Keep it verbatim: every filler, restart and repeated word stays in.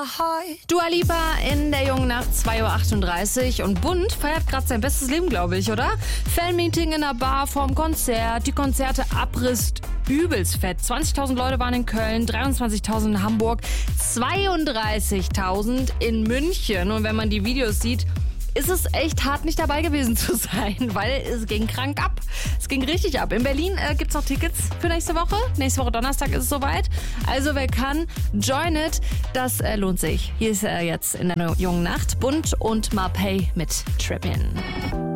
Dua Lipa in der jungen Nacht, zwei Uhr achtunddreißig. Und Bund feiert gerade sein bestes Leben, glaube ich, oder? Fanmeeting in der Bar vorm Konzert, die Konzerte Abriss, übelst fett. zwanzigtausend Leute waren in Köln, dreiundzwanzigtausend in Hamburg, zweiunddreißigtausend in München. Und wenn man die Videos sieht, ist es echt hart, nicht dabei gewesen zu sein, weil es ging krank ab. Es ging richtig ab. In Berlin äh, gibt es noch Tickets für nächste Woche. Nächste Woche Donnerstag ist es soweit. Also wer kann, join it. Das äh, lohnt sich. Hier ist er äh, jetzt in der jungen Nacht. Bund und Marpay mit Trippin'.